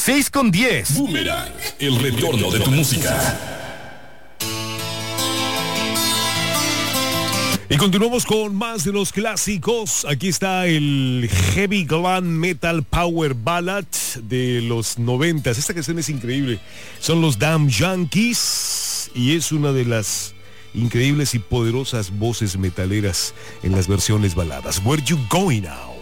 6:10. Boomerang, el retorno de tu música. Y continuamos con más de los clásicos. Aquí está el Heavy Glam Metal Power Ballad de los 90s. Esta canción es increíble. Son los Damn Yankees y es una de las increíbles y poderosas voces metaleras en las versiones baladas. Where You Going Now?